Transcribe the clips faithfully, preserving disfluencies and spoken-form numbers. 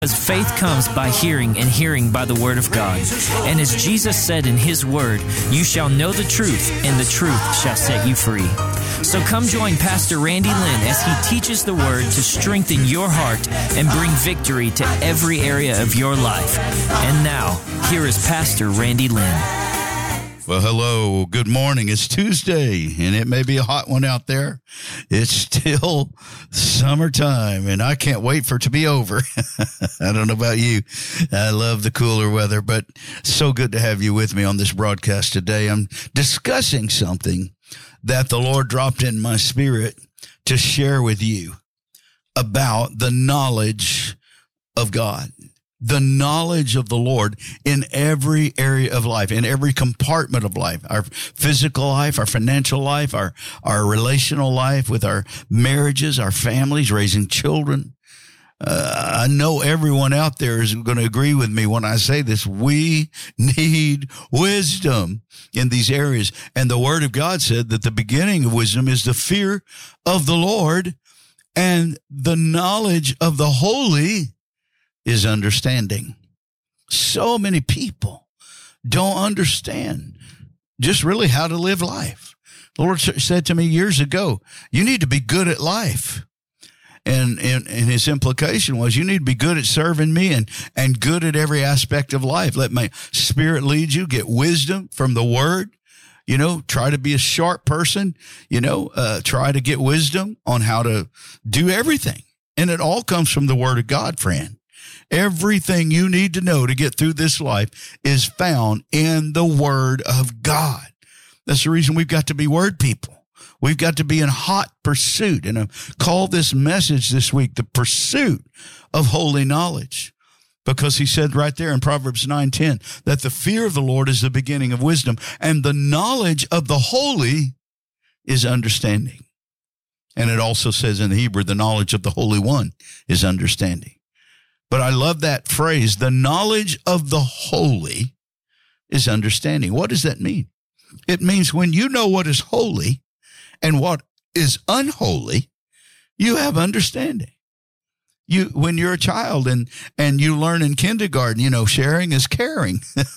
As faith comes by hearing, and hearing by the word of God. And as Jesus said in his word, you shall know the truth, and the truth shall set you free. So come join Pastor Randy Lynn as he teaches the word to strengthen your heart and bring victory to every area of your life. And now, here is Pastor Randy Lynn. Well, hello, good morning. It's Tuesday, and it may be a hot one out there. It's still summertime, and I can't wait for it to be over. I don't know about you. I love the cooler weather, but so good to have you with me on this broadcast today. I'm discussing something that the Lord dropped in my spirit to share with you about the knowledge of God. The knowledge of the Lord in every area of life, in every compartment of life, our physical life, our financial life, our, our relational life with our marriages, our families, raising children. Uh, I know everyone out there is going to agree with me when I say this. We need wisdom in these areas. And the Word of God said that the beginning of wisdom is the fear of the Lord, and the knowledge of the holy is understanding. So many people don't understand just really how to live life. The Lord said to me years ago, you need to be good at life. And, and, and his implication was you need to be good at serving me and, and good at every aspect of life. Let my spirit lead you. Get wisdom from the word. You know, try to be a sharp person. You know, uh, try to get wisdom on how to do everything. And it all comes from the word of God, friend. Everything you need to know to get through this life is found in the Word of God. That's the reason we've got to be Word people. We've got to be in hot pursuit. And I call this message this week, the pursuit of holy knowledge. Because he said right there in Proverbs nine ten that the fear of the Lord is the beginning of wisdom, and the knowledge of the holy is understanding. And it also says in the Hebrew, the knowledge of the Holy One is understanding. But I love that phrase, the knowledge of the holy is understanding. What does that mean? It means when you know what is holy and what is unholy, you have understanding. You, when you're a child and, and you learn in kindergarten, you know, sharing is caring.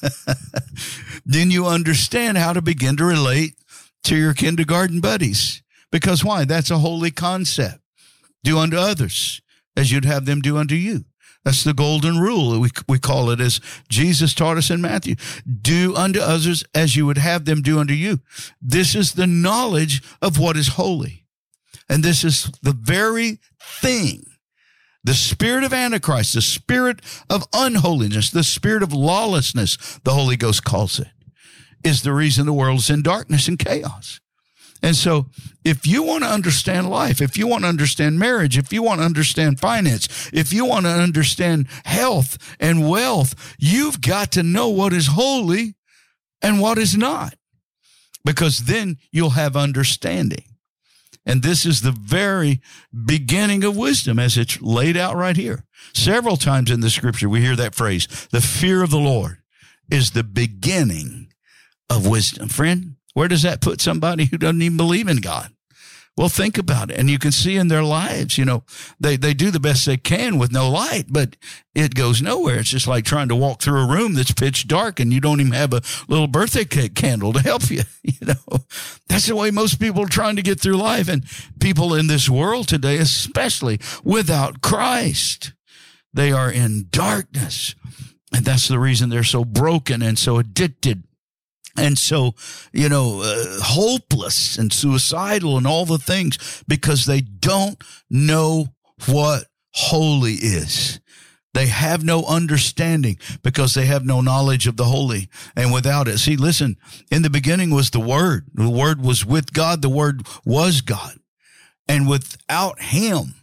Then you understand how to begin to relate to your kindergarten buddies. Because why? That's a holy concept. Do unto others as you'd have them do unto you. That's the golden rule. We we call it, as Jesus taught us in Matthew. Do unto others as you would have them do unto you. This is the knowledge of what is holy. And this is the very thing. The spirit of Antichrist, the spirit of unholiness, the spirit of lawlessness, the Holy Ghost calls it, is the reason the world is in darkness and chaos. And so if you want to understand life, if you want to understand marriage, if you want to understand finance, if you want to understand health and wealth, you've got to know what is holy and what is not, because then you'll have understanding. And this is the very beginning of wisdom as it's laid out right here. Several times in the scripture, we hear that phrase, the fear of the Lord is the beginning of wisdom. Friend, where does that put somebody who doesn't even believe in God? Well, think about it. And you can see in their lives, you know, they, they do the best they can with no light, but it goes nowhere. It's just like trying to walk through a room that's pitch dark and you don't even have a little birthday cake candle to help you. You know, that's the way most people are trying to get through life. And people in this world today, especially without Christ, they are in darkness. And that's the reason they're so broken and so addicted. And so, you know, uh, hopeless and suicidal and all the things, because they don't know what holy is. They have no understanding because they have no knowledge of the holy. And without it, see, listen, in the beginning was the Word. The Word was with God. The Word was God. And without him,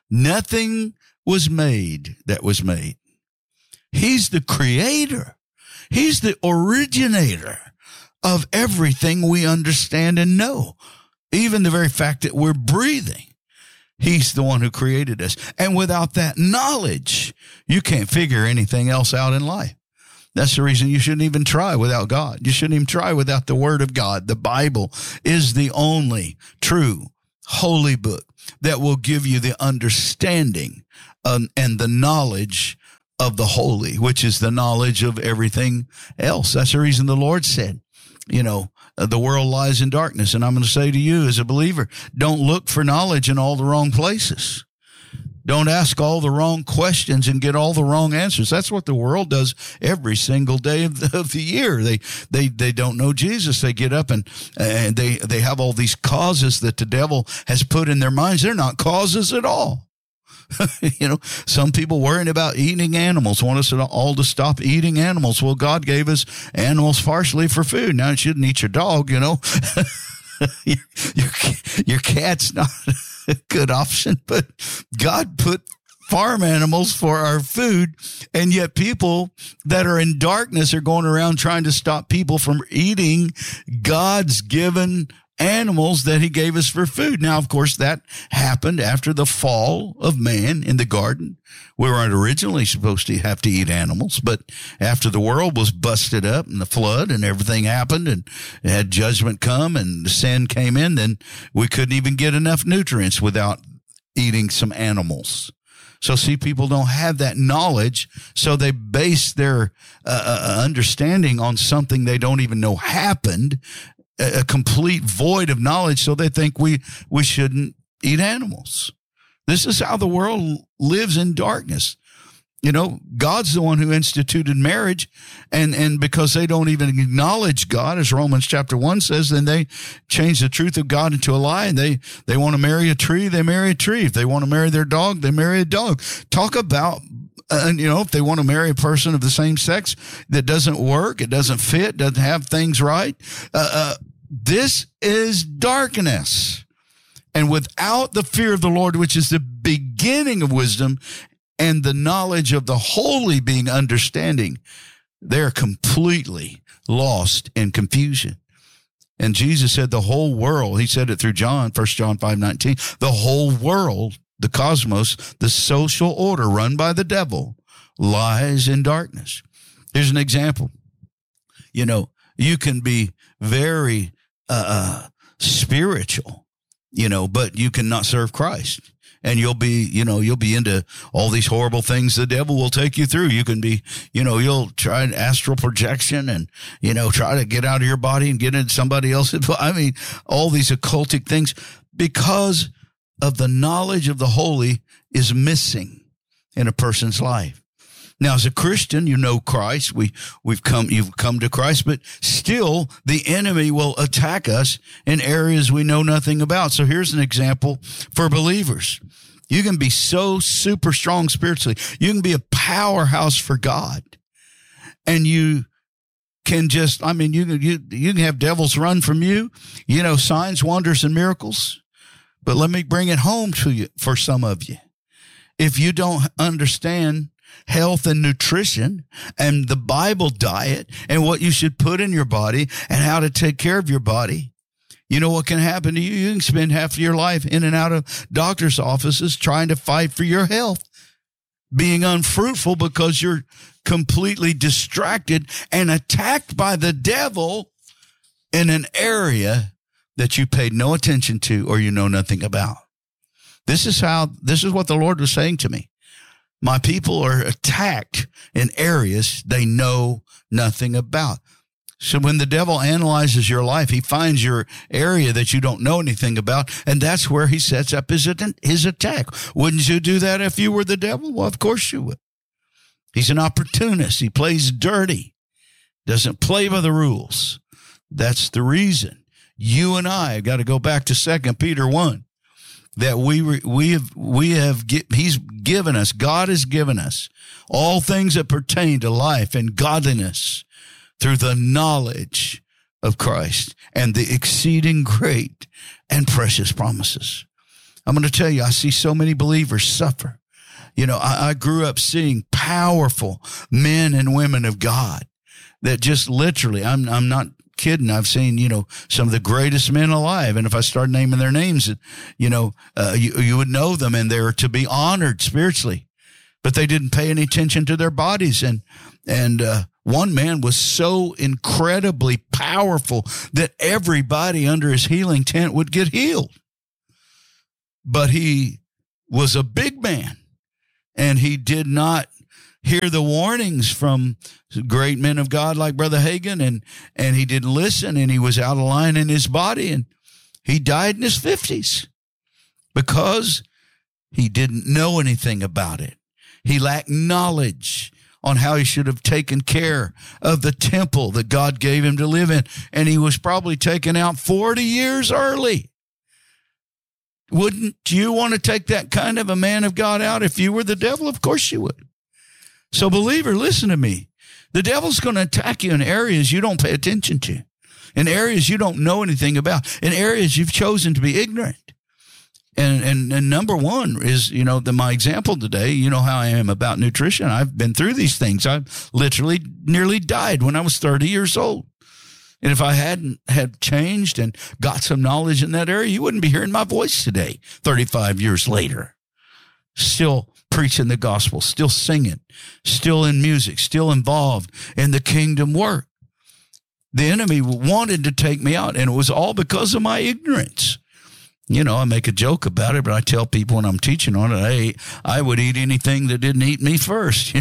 nothing was made that was made. He's the creator. He's the originator of everything we understand and know. Even the very fact that we're breathing. He's the one who created us. And without that knowledge, you can't figure anything else out in life. That's the reason you shouldn't even try without God. You shouldn't even try without the Word of God. The Bible is the only true holy book that will give you the understanding um, and the knowledge of the holy, which is the knowledge of everything else. That's the reason the Lord said, you know, the world lies in darkness. And I'm going to say to you as a believer, don't look for knowledge in all the wrong places. Don't ask all the wrong questions and get all the wrong answers. That's what the world does every single day of the, of the year. They they they don't know Jesus. They get up and and they they have all these causes that the devil has put in their minds. They're not causes at all. You know, some people worrying about eating animals want us all to stop eating animals. Well, God gave us animals partially for food. Now you shouldn't eat your dog, you know. your, your, your cat's not a good option, but God put farm animals for our food, and yet people that are in darkness are going around trying to stop people from eating God's given animals that he gave us for food. Now, of course, that happened after the fall of man in the garden. We weren't originally supposed to have to eat animals, but after the world was busted up and the flood and everything happened and it had judgment come and the sin came in, then we couldn't even get enough nutrients without eating some animals. So see, people don't have that knowledge, so they base their uh, understanding on something they don't even know happened, a complete void of knowledge, so they think we, we shouldn't eat animals. This is how the world lives in darkness. You know, God's the one who instituted marriage, and, and because they don't even acknowledge God, as Romans chapter one says, then they change the truth of God into a lie, and they, they want to marry a tree, they marry a tree. If they want to marry their dog, they marry a dog. Talk about And, you know, if they want to marry a person of the same sex that doesn't work, it doesn't fit, doesn't have things right, uh, uh, this is darkness. And without the fear of the Lord, which is the beginning of wisdom, and the knowledge of the holy being understanding, they're completely lost in confusion. And Jesus said the whole world, he said it through John, First John five nineteen, the whole world, the cosmos, the social order run by the devil, lies in darkness. Here's an example. You know, you can be very uh, spiritual, you know, but you cannot serve Christ. And you'll be, you know, you'll be into all these horrible things the devil will take you through. You can be, you know, you'll try an astral projection and, you know, try to get out of your body and get into somebody else's. I mean, all these occultic things, because of the knowledge of the holy is missing in a person's life. Now, as a Christian, you know Christ. We, we've come, you've come to Christ, but still the enemy will attack us in areas we know nothing about. So here's an example for believers. You can be so super strong spiritually. You can be a powerhouse for God, and you can just, I mean, you can, you, you can have devils run from you, you know, signs, wonders, and miracles. But let me bring it home to you for some of you. If you don't understand health and nutrition and the Bible diet and what you should put in your body and how to take care of your body, you know what can happen to you? You can spend half of your life in and out of doctor's offices trying to fight for your health, being unfruitful because you're completely distracted and attacked by the devil in an area that you paid no attention to or you know nothing about. This is how, this is what the Lord was saying to me. My people are attacked in areas they know nothing about. So when the devil analyzes your life, he finds your area that you don't know anything about, and that's where he sets up his, his attack. Wouldn't you do that if you were the devil? Well, of course you would. He's an opportunist. He plays dirty, doesn't play by the rules. That's the reason you and I have got to go back to Second Peter one. That we we have we have he's given us, God has given us all things that pertain to life and godliness through the knowledge of Christ and the exceeding great and precious promises. I'm going to tell you, I see so many believers suffer. You know, I, I grew up seeing powerful men and women of God that just literally, I'm I'm not kidding. I've seen, you know, some of the greatest men alive. And if I start naming their names, you know, uh, you, you would know them, and they're to be honored spiritually, but they didn't pay any attention to their bodies. And, and, uh, one man was so incredibly powerful that everybody under his healing tent would get healed. But he was a big man, and he did not hear the warnings from great men of God like Brother Hagin, and, and he didn't listen, and he was out of line in his body, and he died in his fifties because he didn't know anything about it. He lacked knowledge on how he should have taken care of the temple that God gave him to live in, and he was probably taken out forty years early. Wouldn't you want to take that kind of a man of God out if you were the devil? Of course you would. So, believer, listen to me. The devil's going to attack you in areas you don't pay attention to, in areas you don't know anything about, in areas you've chosen to be ignorant. And, and and number one is, you know, the, my example today, you know how I am about nutrition. I've been through these things. I literally nearly died when I was thirty years old. And if I hadn't had changed and got some knowledge in that area, you wouldn't be hearing my voice today, thirty-five years later. Still preaching the gospel, still singing, still in music, still involved in the kingdom work. The enemy wanted to take me out, and it was all because of my ignorance. You know, I make a joke about it, but I tell people when I'm teaching on it, hey, I would eat anything that didn't eat me first.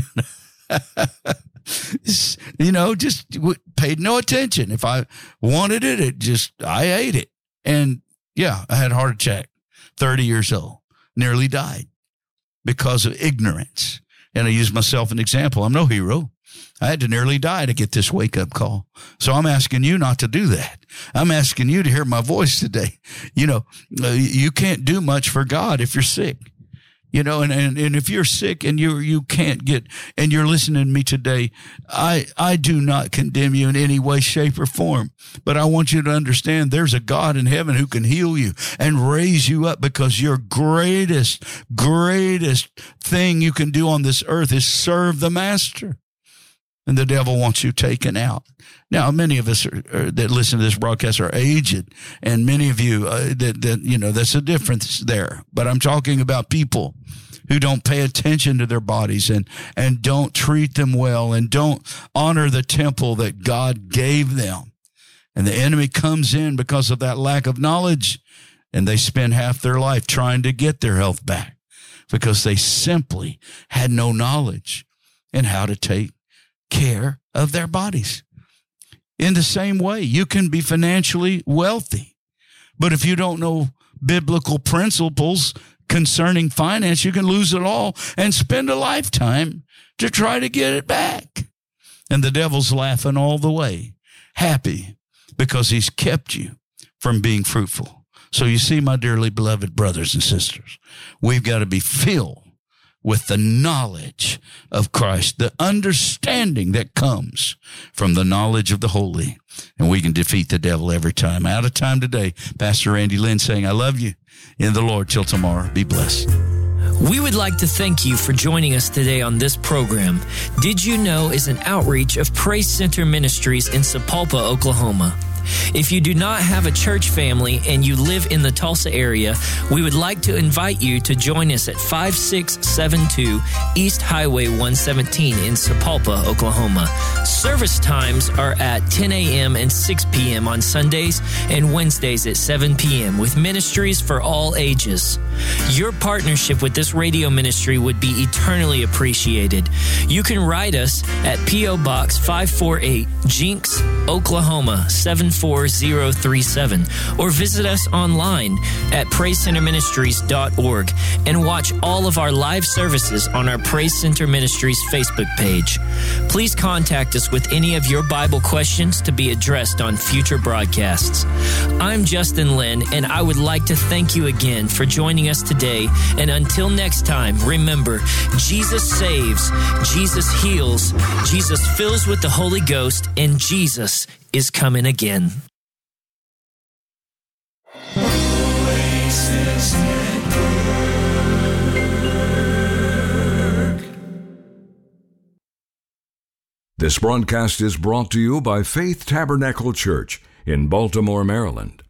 You know, just paid no attention. If I wanted it, it just, I ate it. And yeah, I had a heart attack, thirty years old, nearly died because of ignorance. And I use myself as an example. I'm no hero. I had to nearly die to get this wake-up call. So I'm asking you not to do that. I'm asking you to hear my voice today. You know, uh, you can't do much for God if you're sick. You know, and, and, and if you're sick and you you can't get, and you're listening to me today, I, I do not condemn you in any way, shape, or form. But I want you to understand there's a God in heaven who can heal you and raise you up, because your greatest, greatest thing you can do on this earth is serve the Master. And the devil wants you taken out. Now, many of us are, are, that listen to this broadcast are aged, and many of you uh, that, that, you know, that's a difference there. But I'm talking about people who don't pay attention to their bodies and, and don't treat them well and don't honor the temple that God gave them. And the enemy comes in because of that lack of knowledge, and they spend half their life trying to get their health back because they simply had no knowledge in how to take care of their bodies. In the same way, you can be financially wealthy, but if you don't know biblical principles concerning finance, you can lose it all and spend a lifetime to try to get it back. And the devil's laughing all the way, happy because he's kept you from being fruitful. So you see, my dearly beloved brothers and sisters, we've got to be filled with the knowledge of Christ, the understanding that comes from the knowledge of the holy, and we can defeat the devil every time. Out of time today, Pastor Randy Lynn saying, I love you in the Lord. Till tomorrow, be blessed. We would like to thank you for joining us today on this program. Did You Know is an outreach of Praise Center Ministries in Sapulpa, Oklahoma. If you do not have a church family and you live in the Tulsa area, we would like to invite you to join us at five six seven two East Highway one seventeen in Sapulpa, Oklahoma. Service times are at ten a.m. and six p.m. on Sundays and Wednesdays at seven p.m. with ministries for all ages. Your partnership with this radio ministry would be eternally appreciated. You can write us at P O. Box five forty-eight, Jinx, Oklahoma seven four zero three seven, or visit us online at praise center ministries dot org and watch all of our live services on our Praise Center Ministries Facebook page. Please contact us with any of your Bible questions to be addressed on future broadcasts. I'm Justin Lynn, and I would like to thank you again for joining us today. And until next time, remember, Jesus saves, Jesus heals, Jesus fills with the Holy Ghost, and Jesus is coming again. This broadcast is brought to you by Faith Tabernacle Church in Baltimore, Maryland.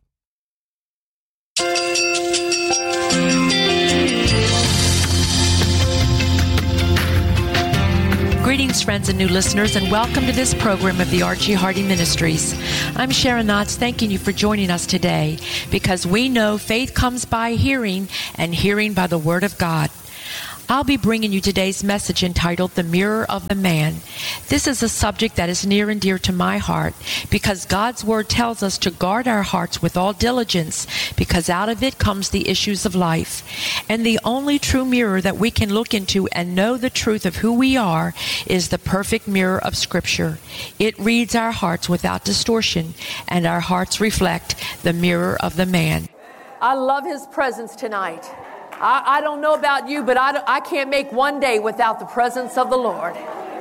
Greetings, friends and new listeners, and welcome to this program of the Archie Hardy Ministries. I'm Sharon Knotts, thanking you for joining us today, because we know faith comes by hearing, and hearing by the Word of God. I'll be bringing you today's message entitled The Mirror of the Man. This is a subject that is near and dear to my heart because God's Word tells us to guard our hearts with all diligence because out of it comes the issues of life. And the only true mirror that we can look into and know the truth of who we are is the perfect mirror of Scripture. It reads our hearts without distortion, and our hearts reflect the mirror of the man. I love His presence tonight. I, I don't know about you, but I, I can't make one day without the presence of the Lord.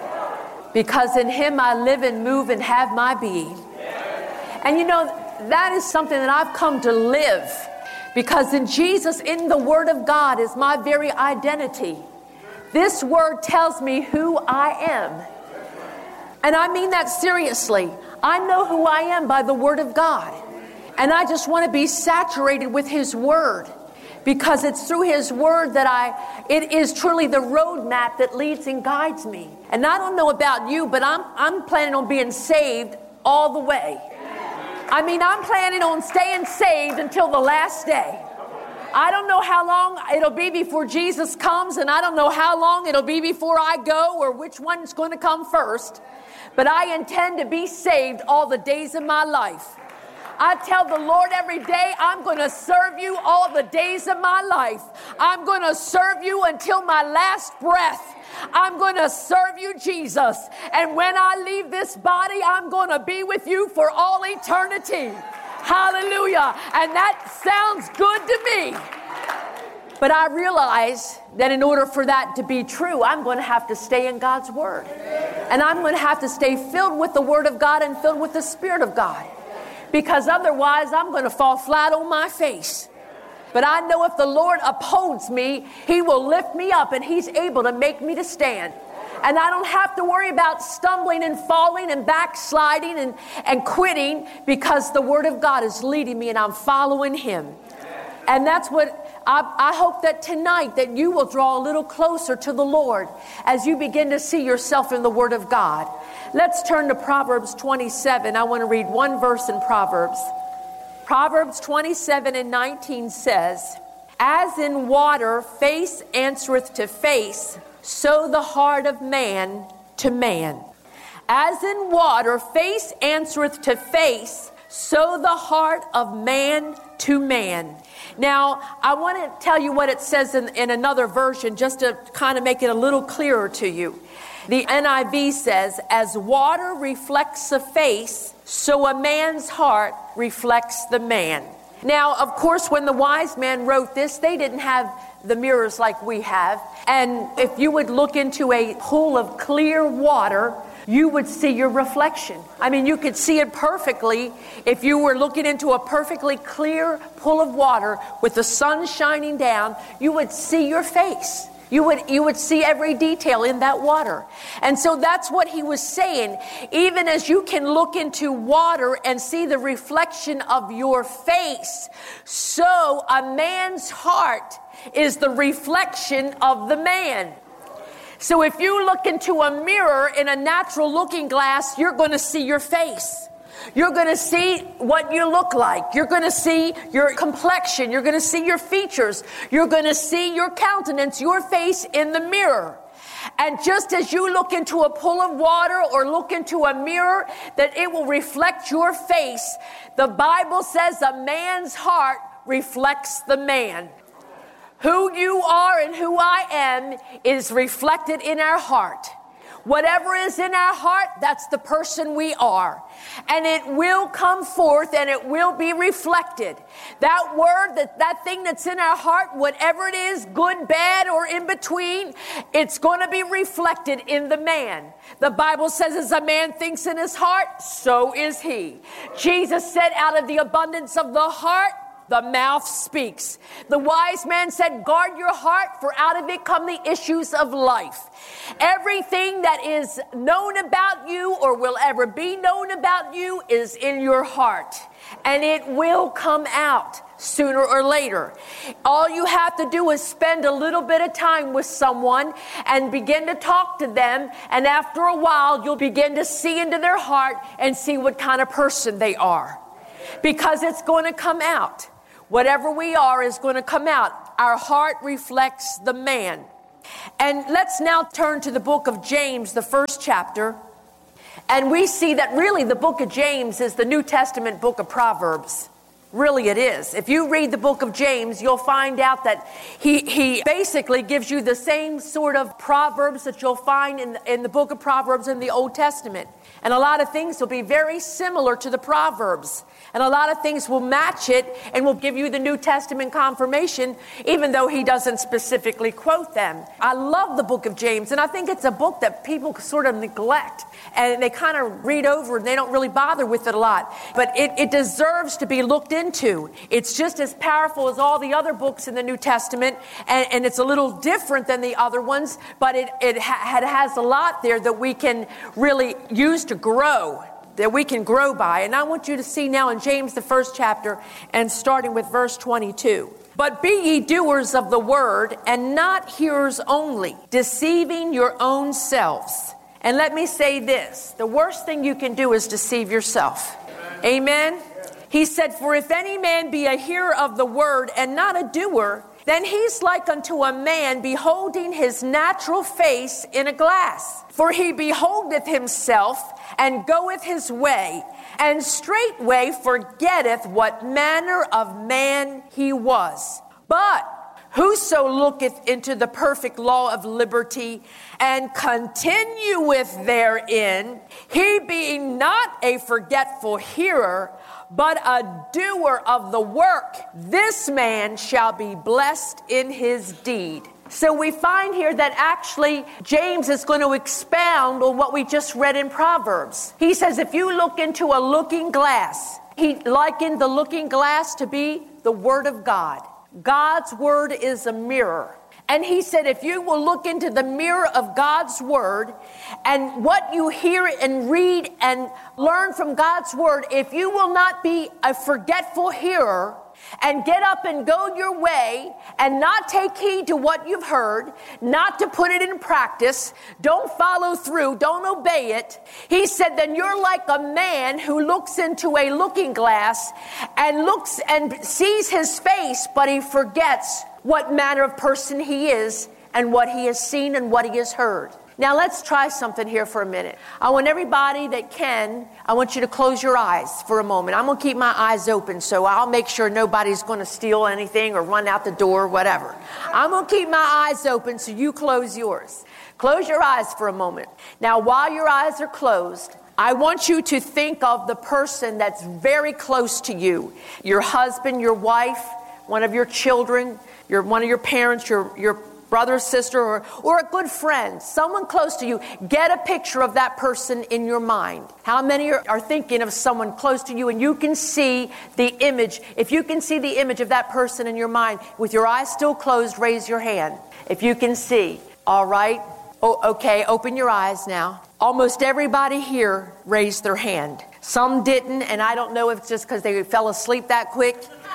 Because in Him I live and move and have my being. And you know, that is something that I've come to live. Because in Jesus, in the Word of God, is my very identity. This Word tells me who I am. And I mean that seriously. I know who I am by the Word of God. And I just want to be saturated with His Word. Because it's through His Word that I, it is truly the roadmap that leads and guides me. And I don't know about you, but I'm, I'm planning on being saved all the way. I mean, I'm planning on staying saved until the last day. I don't know how long it'll be before Jesus comes, and I don't know how long it'll be before I go, or which one's going to come first. But I intend to be saved all the days of my life. I tell the Lord every day, I'm going to serve you all the days of my life. I'm going to serve you until my last breath. I'm going to serve you, Jesus. And when I leave this body, I'm going to be with you for all eternity. Hallelujah. And that sounds good to me. But I realize that in order for that to be true, I'm going to have to stay in God's Word. And I'm going to have to stay filled with the Word of God and filled with the Spirit of God. Because otherwise, I'm going to fall flat on my face. But I know if the Lord upholds me, He will lift me up and He's able to make me to stand. And I don't have to worry about stumbling and falling and backsliding and, and quitting because the Word of God is leading me and I'm following Him. And that's what I, I hope that tonight that you will draw a little closer to the Lord as you begin to see yourself in the Word of God. Let's turn to Proverbs twenty-seven. I want to read one verse in Proverbs. Proverbs twenty-seven and nineteen says, "As in water face answereth to face, so the heart of man to man." As in water face answereth to face, so the heart of man to man. Now, I want to tell you what it says in, in another version, just to kind of make it a little clearer to you. The N I V says, "As water reflects a face, so a man's heart reflects the man." Now, of course, when the wise man wrote this, they didn't have the mirrors like we have. And if you would look into a pool of clear water, you would see your reflection. I mean, you could see it perfectly if you were looking into a perfectly clear pool of water with the sun shining down. You would see your face. You would you would see every detail in that water. And so that's what he was saying. Even as you can look into water and see the reflection of your face, so a man's heart is the reflection of the man. So if you look into a mirror in a natural looking glass, you're going to see your face. You're going to see what you look like. You're going to see your complexion. You're going to see your features. You're going to see your countenance, your face in the mirror. And just as you look into a pool of water or look into a mirror, that it will reflect your face, the Bible says a man's heart reflects the man. Who you are and who I am is reflected in our heart. Whatever is in our heart, that's the person we are. And it will come forth and it will be reflected. That word, that, that thing that's in our heart, whatever it is, good, bad, or in between, it's going to be reflected in the man. The Bible says, as a man thinks in his heart, so is he. Jesus said, out of the abundance of the heart, the mouth speaks. The wise man said, guard your heart, for out of it come the issues of life. Everything that is known about you or will ever be known about you is in your heart. And it will come out sooner or later. All you have to do is spend a little bit of time with someone and begin to talk to them. And after a while, you'll begin to see into their heart and see what kind of person they are. Because it's going to come out. Whatever we are is going to come out. Our heart reflects the man. And let's now turn to the book of James, the first chapter. And we see that really the book of James is the New Testament book of Proverbs. Really it is. If you read the book of James, you'll find out that he he basically gives you the same sort of proverbs that you'll find in, in the book of Proverbs in the Old Testament. And a lot of things will be very similar to the Proverbs. And a lot of things will match it and will give you the New Testament confirmation, even though he doesn't specifically quote them. I love the book of James, and I think it's a book that people sort of neglect. And they kind of read over and they don't really bother with it a lot. But it, it deserves to be looked into. It's just as powerful as all the other books in the New Testament. And, and it's a little different than the other ones. But it, it, ha- it has a lot there that we can really use to grow. That we can grow by. And I want you to see now in James, the first chapter, and starting with verse twenty-two. But be ye doers of the word, and not hearers only, deceiving your own selves. And let me say this, the worst thing you can do is deceive yourself. Amen? Amen? He said, for if any man be a hearer of the word, and not a doer, then he's like unto a man beholding his natural face in a glass. For he beholdeth himself, and goeth his way, and straightway forgetteth what manner of man he was. But whoso looketh into the perfect law of liberty, and continueth therein, he being not a forgetful hearer, but a doer of the work, this man shall be blessed in his deed. So we find here that actually James is going to expound on what we just read in Proverbs. He says if you look into a looking glass, he likened the looking glass to be the Word of God. God's Word is a mirror. And he said if you will look into the mirror of God's Word, and what you hear and read and learn from God's Word, if you will not be a forgetful hearer, and get up and go your way and not take heed to what you've heard, not to put it in practice, don't follow through, don't obey it. He said, then you're like a man who looks into a looking glass and looks and sees his face, but he forgets what manner of person he is and what he has seen and what he has heard. Now let's try something here for a minute. I want everybody that can, I want you to close your eyes for a moment. I'm going to keep my eyes open, so I'll make sure nobody's going to steal anything or run out the door or whatever. I'm going to keep my eyes open, so you close yours. Close your eyes for a moment. Now while your eyes are closed, I want you to think of the person that's very close to you. Your husband, your wife, one of your children, your one of your parents, your your brother, sister, or, or a good friend, someone close to you. Get a picture of that person in your mind. How many are, are thinking of someone close to you and you can see the image? If you can see the image of that person in your mind with your eyes still closed, raise your hand. If you can see. All right. Oh, okay. Open your eyes now. Almost everybody here raised their hand. Some didn't, and I don't know if it's just because they fell asleep that quick.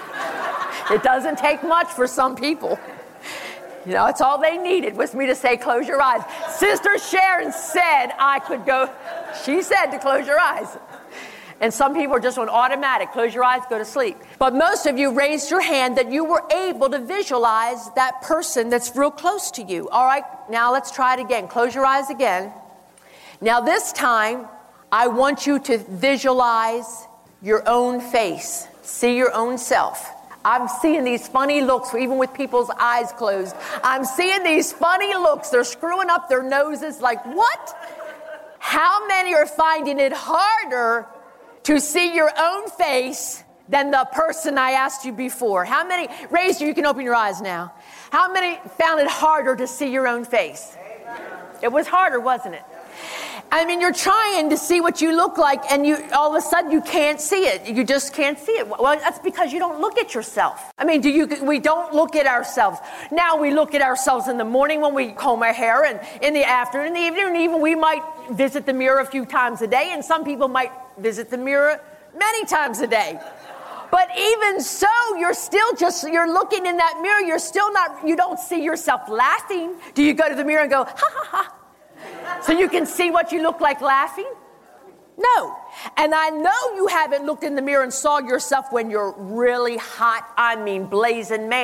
It doesn't take much for some people. You know, it's all they needed was me to say, close your eyes. Sister Sharon said I could go. She said to close your eyes. And some people are just on automatic. Close your eyes, go to sleep. But most of you raised your hand that you were able to visualize that person that's real close to you. All right, now let's try it again. Close your eyes again. Now this time, I want you to visualize your own face. See your own self. I'm seeing these funny looks, even with people's eyes closed. I'm seeing these funny looks. They're screwing up their noses like, what? How many are finding it harder to see your own face than the person I asked you before? How many, raise you, you can open your eyes now. How many found it harder to see your own face? It was harder, wasn't it? I mean, you're trying to see what you look like, and you all of a sudden you can't see it. You just can't see it. Well, that's because you don't look at yourself. I mean, do you? We don't look at ourselves. Now we look at ourselves in the morning when we comb our hair, and in the afternoon, in the evening, and even we might visit the mirror a few times a day, and some people might visit the mirror many times a day. But even so, you're still just, you're looking in that mirror, you're still not, you don't see yourself laughing. Do you go to the mirror and go, ha ha ha? So you can see what you look like laughing? No. And I know you haven't looked in the mirror and saw yourself when you're really hot, I mean blazing mad.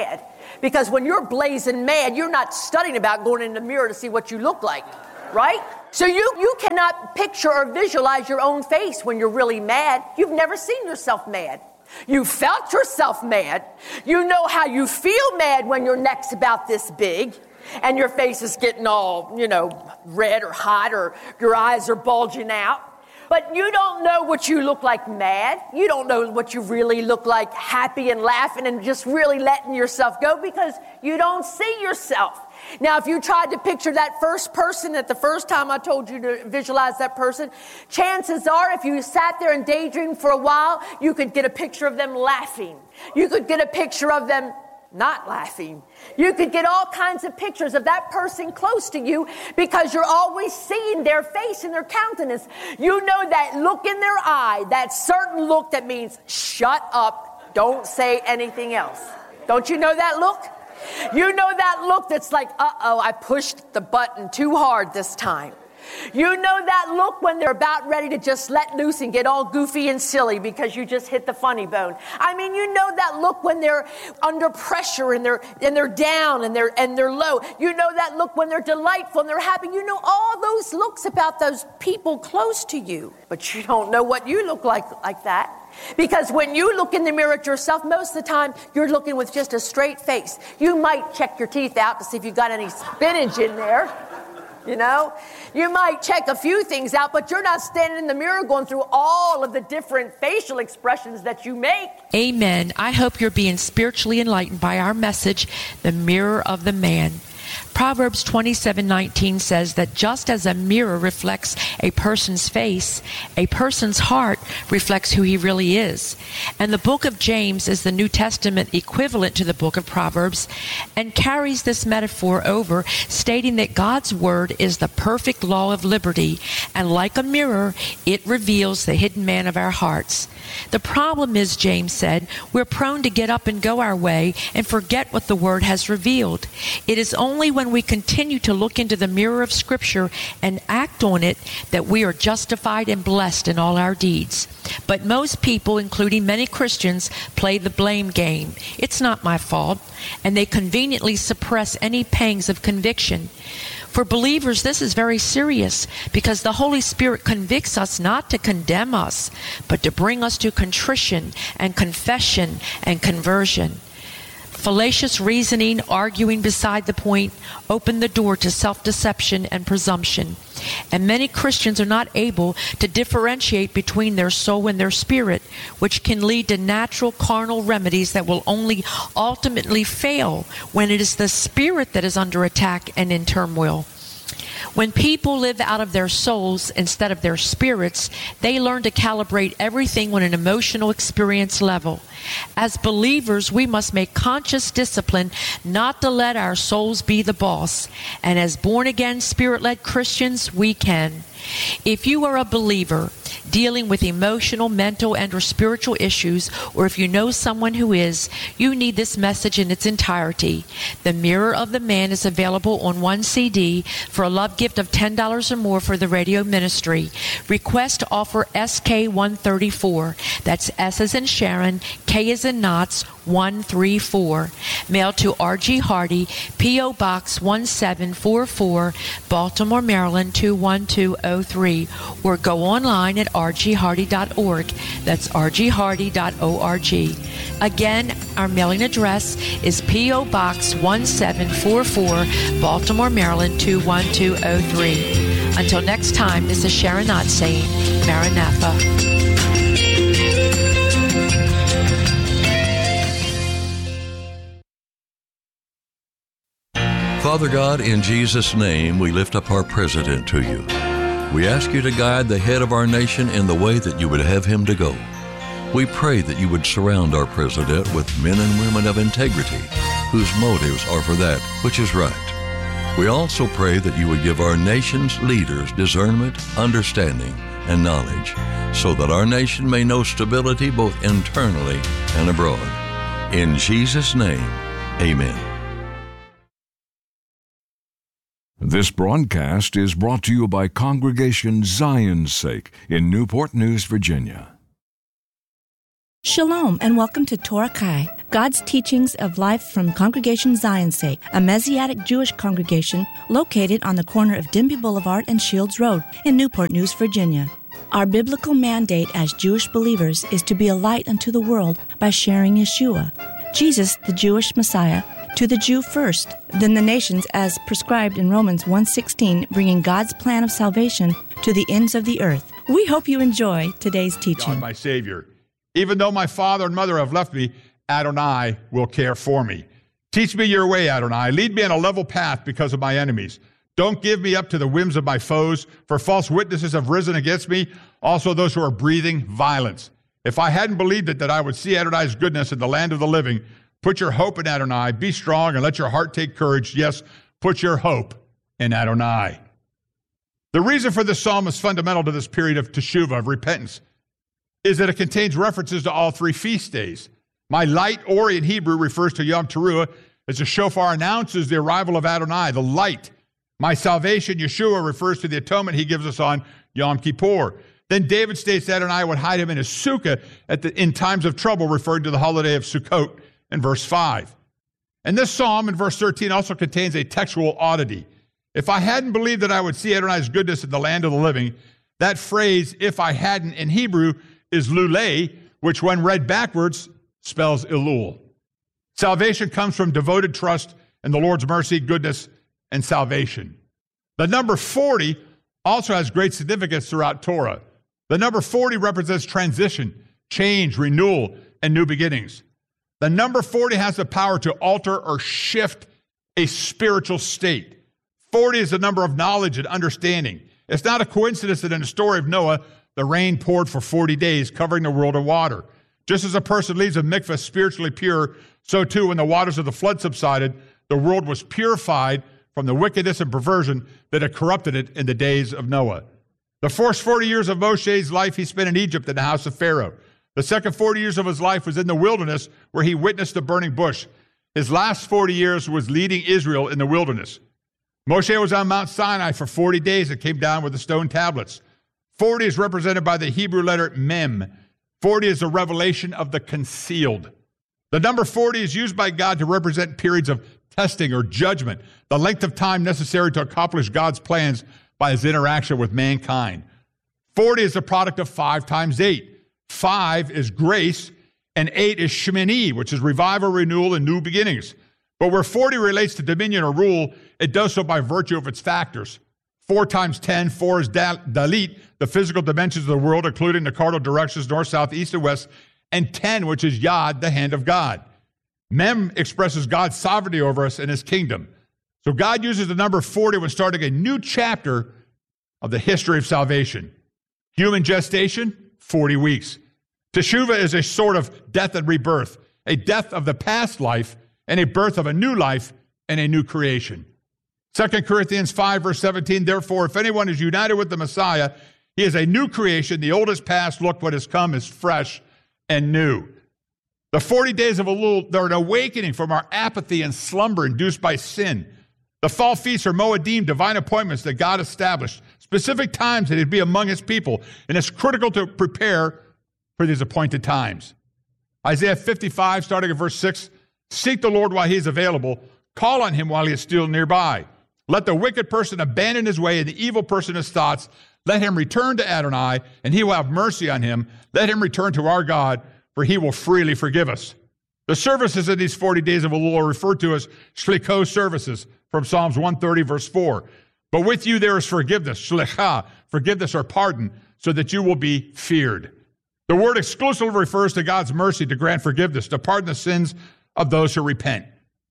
Because when you're blazing mad, you're not studying about going in the mirror to see what you look like, right? So you, you cannot picture or visualize your own face when you're really mad. You've never seen yourself mad. You felt yourself mad. You know how you feel mad when your neck's about this big and your face is getting all, you know, red or hot, or your eyes are bulging out. But you don't know what you look like mad. You don't know what you really look like happy and laughing and just really letting yourself go, because you don't see yourself. Now, if you tried to picture that first person at the first time I told you to visualize that person, chances are if you sat there and daydreamed for a while, you could get a picture of them laughing. You could get a picture of them not laughing. You could get all kinds of pictures of that person close to you, because you're always seeing their face and their countenance. You know that look in their eye, that certain look that means shut up, don't say anything else. Don't you know that look? You know that look that's like, uh-oh, I pushed the button too hard this time. You know that look when they're about ready to just let loose and get all goofy and silly because you just hit the funny bone. I mean, you know that look when they're under pressure and they're and they're down and they're and they're low. You know that look when they're delightful and they're happy. You know all those looks about those people close to you, but you don't know what you look like like that. Because when you look in the mirror at yourself, most of the time, you're looking with just a straight face. You might check your teeth out to see if you've got any spinach in there. You know, you might check a few things out, but you're not standing in the mirror going through all of the different facial expressions that you make. Amen. I hope you're being spiritually enlightened by our message, The Mirror of the Man. Proverbs twenty-seven nineteen says that just as a mirror reflects a person's face, a person's heart reflects who he really is. And the book of James is the New Testament equivalent to the book of Proverbs and carries this metaphor over, stating that God's word is the perfect law of liberty, and like a mirror, it reveals the hidden man of our hearts. The problem is, James said, we're prone to get up and go our way and forget what the word has revealed. It is only when we continue to look into the mirror of Scripture and act on it that we are justified and blessed in all our deeds. But most people, including many Christians, play the blame game. It's not my fault, and they conveniently suppress any pangs of conviction. For believers, this is very serious, because the Holy Spirit convicts us not to condemn us, but to bring us to contrition and confession and conversion. Fallacious reasoning, arguing beside the point, open the door to self-deception and presumption. And many Christians are not able to differentiate between their soul and their spirit, which can lead to natural carnal remedies that will only ultimately fail when it is the spirit that is under attack and in turmoil. When people live out of their souls instead of their spirits, they learn to calibrate everything on an emotional experience level. As believers, we must make conscious discipline not to let our souls be the boss. And as born-again, spirit-led Christians, we can. If you are a believer dealing with emotional, mental, and or spiritual issues, or if you know someone who is, you need this message in its entirety. The Mirror of the Man is available on one C D for a love gift of ten dollars or more for the radio ministry. Request offer S K one thirty-four. That's S as in Sharon, K as in Knots, one three four. Mail to R G Hardy, P O Box one seven four four, Baltimore, Maryland two one two oh three, or go online at r g hardy dot org. That's r g hardy dot org. Again, our mailing address is P O Box one seven four four, Baltimore, Maryland two one two oh three. Until next time, this is Sharon Knott saying, Maranatha. Father God, in Jesus' name, we lift up our president to you. We ask you to guide the head of our nation in the way that you would have him to go. We pray that you would surround our president with men and women of integrity, whose motives are for that which is right. We also pray that you would give our nation's leaders discernment, understanding, and knowledge, so that our nation may know stability both internally and abroad. In Jesus' name, amen. This broadcast is brought to you by Congregation Zion's Sake in Newport News, Virginia. Shalom and welcome to Torah Kai, God's teachings of life from Congregation Zion's Sake, a Messianic Jewish congregation located on the corner of Denby Boulevard and Shields Road in Newport News, Virginia. Our biblical mandate as Jewish believers is to be a light unto the world by sharing Yeshua, Jesus, the Jewish Messiah, to the Jew first, then the nations as prescribed in Romans one sixteen, bringing God's plan of salvation to the ends of the earth. We hope you enjoy today's teaching. God, my Savior. Even though my father and mother have left me, Adonai will care for me. Teach me your way, Adonai. Lead me on a level path because of my enemies. Don't give me up to the whims of my foes, for false witnesses have risen against me, also those who are breathing violence. If I hadn't believed it that I would see Adonai's goodness in the land of the living, put your hope in Adonai. Be strong and let your heart take courage. Yes, put your hope in Adonai. The reason for this psalm is fundamental to this period of teshuvah, of repentance, is that it contains references to all three feast days. My light, Ori in Hebrew, refers to Yom Teruah, as the shofar announces the arrival of Adonai, the light. My salvation, Yeshua, refers to the atonement he gives us on Yom Kippur. Then David states that Adonai would hide him in his sukkah at the, in times of trouble, referring to the holiday of Sukkot in verse five. And this psalm in verse thirteen also contains a textual oddity. If I hadn't believed that I would see Adonai's goodness in the land of the living, that phrase, if I hadn't, in Hebrew, is lulei, which when read backwards spells Elul. Salvation comes from devoted trust in the Lord's mercy, goodness, and salvation. The number forty also has great significance throughout Torah. The number forty represents transition, change, renewal, and new beginnings. The number forty has the power to alter or shift a spiritual state. forty is the number of knowledge and understanding. It's not a coincidence that in the story of Noah, the rain poured for forty days, covering the world in water. Just as a person leaves a mikveh spiritually pure, so too when the waters of the flood subsided, the world was purified from the wickedness and perversion that had corrupted it in the days of Noah. The first forty years of Moshe's life he spent in Egypt in the house of Pharaoh. The second forty years of his life was in the wilderness where he witnessed the burning bush. His last forty years was leading Israel in the wilderness. Moshe was on Mount Sinai for forty days and came down with the stone tablets. forty is represented by the Hebrew letter mem. forty is the revelation of the concealed. The number forty is used by God to represent periods of testing or judgment, the length of time necessary to accomplish God's plans by his interaction with mankind. forty is the product of five times eight. five is grace, and eight is shemini, which is revival, renewal, and new beginnings. But where forty relates to dominion or rule, it does so by virtue of its factors. four times ten, four is dalit, the physical dimensions of the world, including the cardinal directions, north, south, east, and west, and ten, which is Yad, the hand of God. Mem expresses God's sovereignty over us and his kingdom. So God uses the number forty when starting a new chapter of the history of salvation. Human gestation, forty weeks. Teshuvah is a sort of death and rebirth, a death of the past life and a birth of a new life and a new creation. Second Corinthians five, verse seventeen, therefore, if anyone is united with the Messiah, he is a new creation. The old is past. Look, what has come is fresh and new. The forty days of Elul, they're an awakening from our apathy and slumber induced by sin. The fall feasts are Moedim, divine appointments that God established, specific times that he'd be among his people, and it's critical to prepare for these appointed times. Isaiah fifty-five, starting at verse six, seek the Lord while he is available, call on him while he is still nearby. Let the wicked person abandon his way and the evil person his thoughts. Let him return to Adonai, and he will have mercy on him. Let him return to our God, for he will freely forgive us. The services in these forty days of Elul are referred to as shlicho services from Psalms one thirty, verse four. But with you there is forgiveness, shlicha, forgiveness or pardon, so that you will be feared. The word exclusively refers to God's mercy to grant forgiveness, to pardon the sins of those who repent.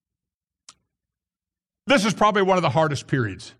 This is probably one of the hardest periods.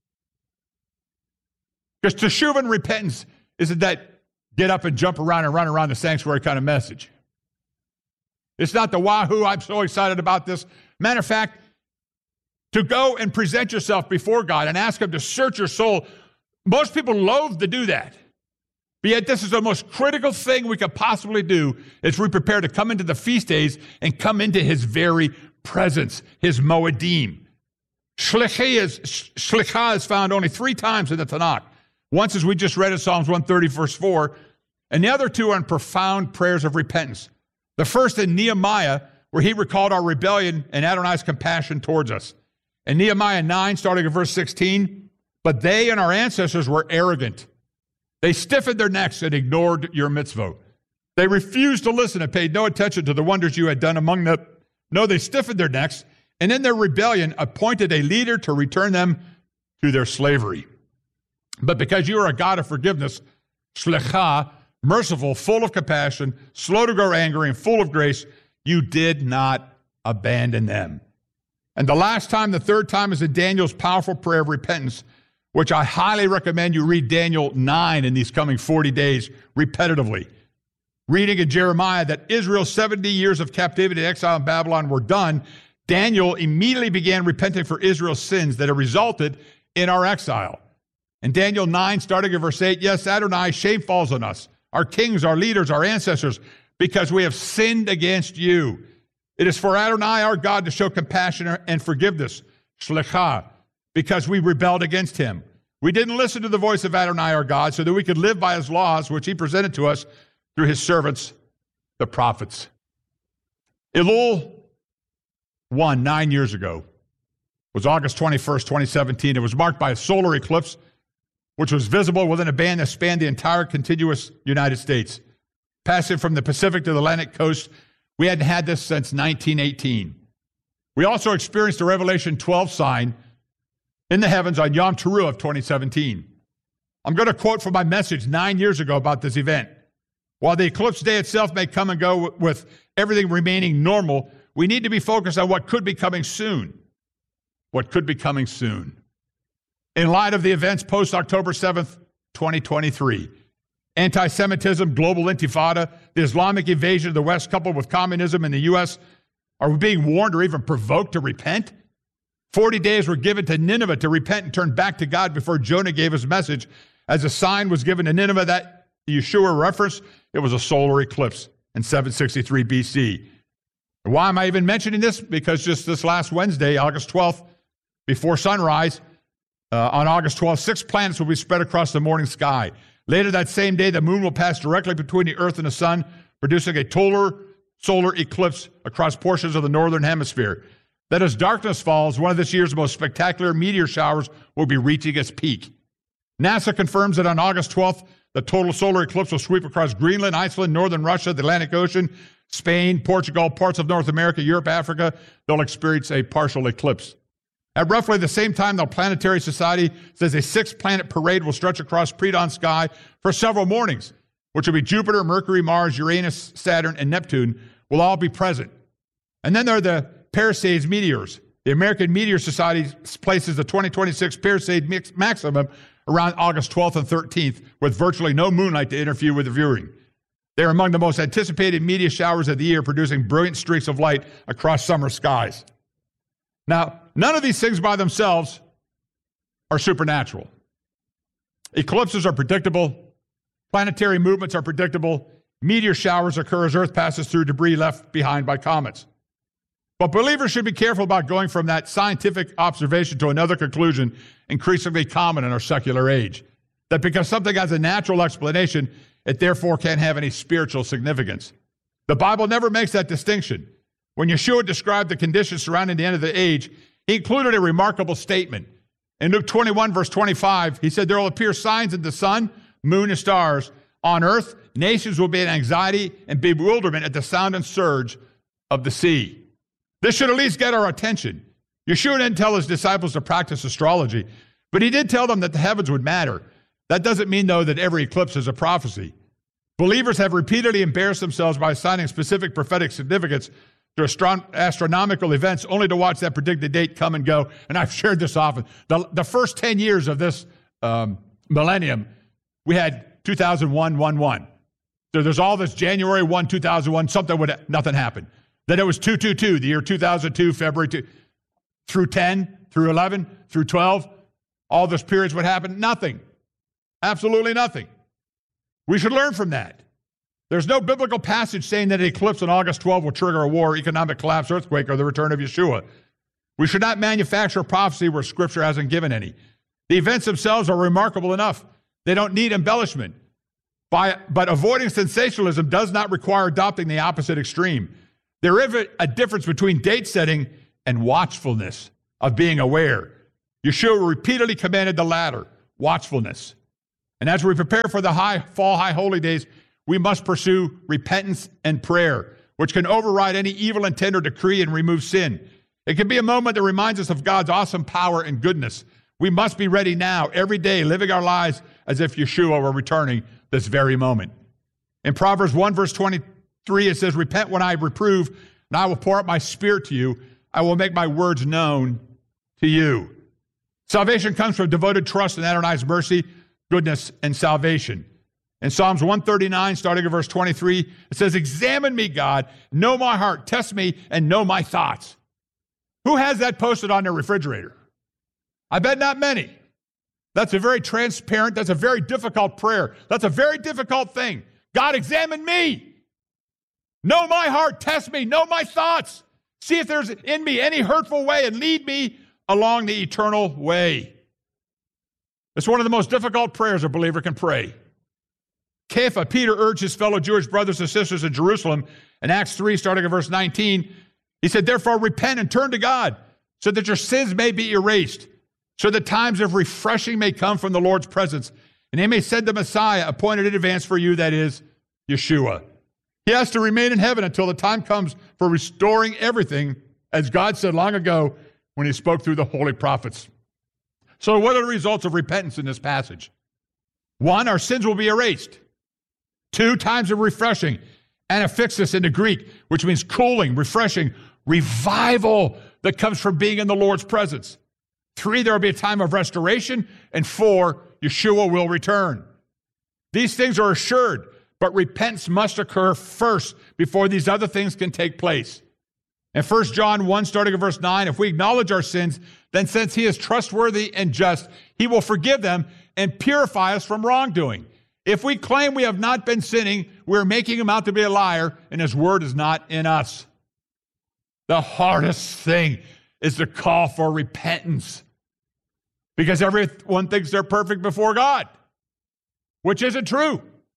Because teshuvah and repentance isn't that get up and jump around and run around the sanctuary kind of message. It's not the wahoo, I'm so excited about this. Matter of fact, to go and present yourself before God and ask him to search your soul, most people loathe to do that. But yet this is the most critical thing we could possibly do as we prepare to come into the feast days and come into his very presence, his Moedim. Shlicha is, shlicha is found only three times in the Tanakh. Once, as we just read in Psalms one thirty, verse four, And the other two are in profound prayers of repentance. The first in Nehemiah, where he recalled our rebellion and Adonai's compassion towards us. In Nehemiah nine, starting at verse sixteen, but they and our ancestors were arrogant. They stiffened their necks and ignored your mitzvot. They refused to listen and paid no attention to the wonders you had done among them. No, they stiffened their necks, and in their rebellion appointed a leader to return them to their slavery. But because you are a God of forgiveness, shlecha, merciful, full of compassion, slow to grow angry, and full of grace, you did not abandon them. And the last time, the third time, is in Daniel's powerful prayer of repentance, which I highly recommend you read Daniel nine in these coming forty days repetitively. Reading in Jeremiah that Israel's seventy years of captivity and exile in Babylon were done, Daniel immediately began repenting for Israel's sins that had resulted in our exile. In Daniel nine, starting at verse eight, yes, Adonai, shame falls on us, our kings, our leaders, our ancestors, because we have sinned against you. It is for Adonai, our God, to show compassion and forgiveness, shlecha, because we rebelled against him. We didn't listen to the voice of Adonai, our God, so that we could live by his laws, which he presented to us through his servants, the prophets. Elul one, nine years ago, was August twenty-first, twenty seventeen. It was marked by a solar eclipse, which was visible within a band that spanned the entire contiguous United States. Passing from the Pacific to the Atlantic coast, we hadn't had this since nineteen eighteen. We also experienced a Revelation twelve sign in the heavens on Yom Teruah of twenty seventeen. I'm going to quote from my message nine years ago about this event. While the eclipse day itself may come and go with everything remaining normal, we need to be focused on what could be coming soon. What could be coming soon. In light of the events post-October seventh, twenty twenty-three, anti-Semitism, global intifada, the Islamic invasion of the West coupled with communism in the U S, are we being warned or even provoked to repent? Forty days were given to Nineveh to repent and turn back to God before Jonah gave his message. As a sign was given to Nineveh that Yeshua referenced, it was a solar eclipse in seven sixty-three B C. And why am I even mentioning this? Because just this last Wednesday, August twelfth, before sunrise, uh, on August twelfth, six planets will be spread across the morning sky. Later that same day, the moon will pass directly between the earth and the sun, producing a total solar eclipse across portions of the northern hemisphere. That as darkness falls, one of this year's most spectacular meteor showers will be reaching its peak. NASA confirms that on August twelfth, the total solar eclipse will sweep across Greenland, Iceland, northern Russia, the Atlantic Ocean, Spain, Portugal, parts of North America, Europe, Africa. They'll experience a partial eclipse. At roughly the same time, the Planetary Society says a six-planet parade will stretch across pre-dawn sky for several mornings, which will be Jupiter, Mercury, Mars, Uranus, Saturn, and Neptune will all be present. And then there are the Perseids meteors. The American Meteor Society places the twenty twenty-six Perseid maximum around August twelfth and thirteenth, with virtually no moonlight to interfere with the viewing. They're among the most anticipated meteor showers of the year, producing brilliant streaks of light across summer skies. Now, none of these things by themselves are supernatural. Eclipses are predictable. Planetary movements are predictable. Meteor showers occur as Earth passes through debris left behind by comets. But believers should be careful about going from that scientific observation to another conclusion increasingly common in our secular age, that because something has a natural explanation, it therefore can't have any spiritual significance. The Bible never makes that distinction. When Yeshua described the conditions surrounding the end of the age, he included a remarkable statement. In Luke twenty-one, verse twenty-five, he said, there will appear signs in the sun, moon, and stars. On earth, nations will be in anxiety and bewilderment at the sound and surge of the sea. This should at least get our attention. Yeshua didn't tell his disciples to practice astrology, but he did tell them that the heavens would matter. That doesn't mean, though, that every eclipse is a prophecy. Believers have repeatedly embarrassed themselves by assigning specific prophetic significance to astro- astronomical events only to watch that predicted date come and go. And I've shared this often. The, the first ten years of this um, millennium, we had two thousand one, one one. So there's all this January first, two thousand one, something would, nothing happened. Then it was two two two, the year two thousand two, February two, through ten, through eleven, through twelve. All those periods would happen. Nothing. Absolutely nothing. We should learn from that. There's no biblical passage saying that an eclipse on August twelfth will trigger a war, economic collapse, earthquake, or the return of Yeshua. We should not manufacture a prophecy where Scripture hasn't given any. The events themselves are remarkable enough. They don't need embellishment. By, but avoiding sensationalism does not require adopting the opposite extreme. There is a, a difference between date setting and watchfulness, of being aware. Yeshua repeatedly commanded the latter, watchfulness. And as we prepare for the high fall, high holy days, we must pursue repentance and prayer, which can override any evil intent or decree and remove sin. It can be a moment that reminds us of God's awesome power and goodness. We must be ready now, every day, living our lives as if Yeshua were returning this very moment. In Proverbs one, verse twenty-three, it says, repent when I reprove, and I will pour out my spirit to you. I will make my words known to you. Salvation comes from devoted trust in Adonai's mercy, goodness, and salvation. In Psalms one thirty-nine, starting at verse twenty-three, it says, examine me, God, know my heart, test me, and know my thoughts. Who has that posted on their refrigerator? I bet not many. That's a very transparent, that's a very difficult prayer. That's a very difficult thing. God, examine me. Know my heart, test me, know my thoughts. See if there's in me any hurtful way and lead me along the eternal way. It's one of the most difficult prayers a believer can pray. Kepha, Peter urged his fellow Jewish brothers and sisters in Jerusalem in Acts three, starting at verse nineteen. He said, therefore repent and turn to God so that your sins may be erased, so that times of refreshing may come from the Lord's presence, and he may send the Messiah appointed in advance for you, that is, Yeshua. He has to remain in heaven until the time comes for restoring everything, as God said long ago when he spoke through the holy prophets. So what are the results of repentance in this passage? One, our sins will be erased. Two, times of refreshing. Anaphixis in the Greek, which means cooling, refreshing, revival that comes from being in the Lord's presence. Three, there will be a time of restoration. And four, Yeshua will return. These things are assured, but repentance must occur first before these other things can take place. In First John one, starting at verse nine, if we acknowledge our sins, then since he is trustworthy and just, he will forgive them and purify us from wrongdoing. If we claim we have not been sinning, we're making him out to be a liar, and his word is not in us. The hardest thing is the call for repentance, because everyone thinks they're perfect before God, which isn't true.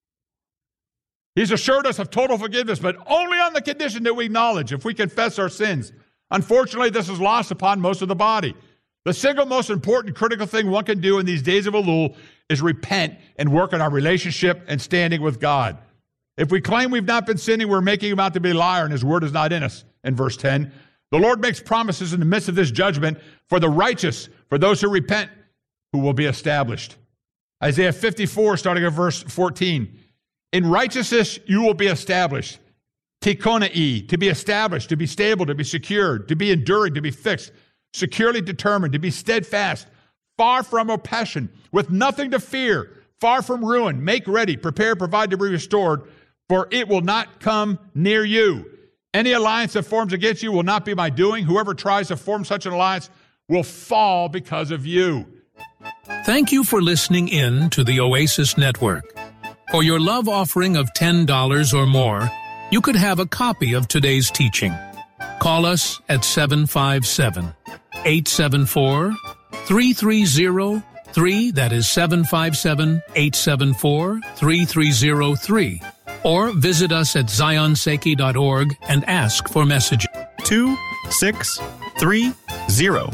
He's assured us of total forgiveness, but only on the condition that we acknowledge, if we confess our sins. Unfortunately, this is lost upon most of the body. The single most important critical thing one can do in these days of Elul is repent and work on our relationship and standing with God. If we claim we've not been sinning, we're making him out to be a liar, and his word is not in us. In verse ten, the Lord makes promises in the midst of this judgment for the righteous, for those who repent, who will be established. Isaiah fifty-four, starting at verse fourteen, in righteousness you will be established. Tikkonai, to be established, to be stable, to be secured, to be enduring, to be fixed, securely determined, to be steadfast, far from oppression, with nothing to fear, far from ruin. Make ready, prepare, provide to be restored, for it will not come near you. Any alliance that forms against you will not be my doing. Whoever tries to form such an alliance will fall because of you. Thank you for listening in to the Oasis Network. For your love offering of ten dollars or more, you could have a copy of today's teaching. Call us at seven five seven, eight seven four, three three zero three, that is seven five seven, eight seven four, three three zero three, or visit us at zion seiki dot org and ask for messages. two six three zero.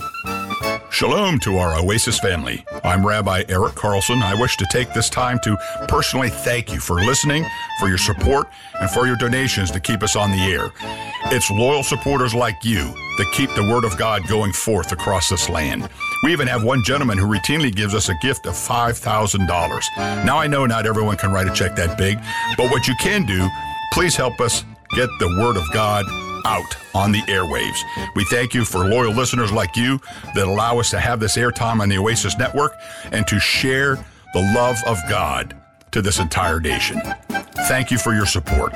Shalom to our Oasis family. I'm Rabbi Eric Carlson. I wish to take this time to personally thank you for listening, for your support, and for your donations to keep us on the air. It's loyal supporters like you that keep the Word of God going forth across this land. We even have one gentleman who routinely gives us a gift of five thousand dollars. Now, I know not everyone can write a check that big, but what you can do, please help us get the Word of God out on the airwaves. We thank you for loyal listeners like you that allow us to have this airtime on the Oasis Network and to share the love of God to this entire nation. Thank you for your support.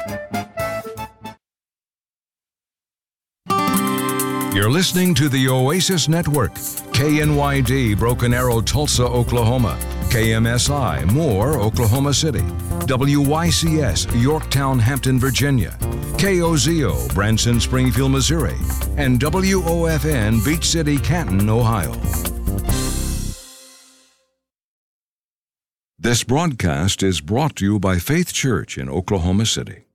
You're listening to the Oasis Network, K N Y D, Broken Arrow, Tulsa, Oklahoma, K M S I, Moore, Oklahoma City, W Y C S, Yorktown, Hampton, Virginia, K O Z O, Branson, Springfield, Missouri, and W O F N, Beach City, Canton, Ohio. This broadcast is brought to you by Faith Church in Oklahoma City.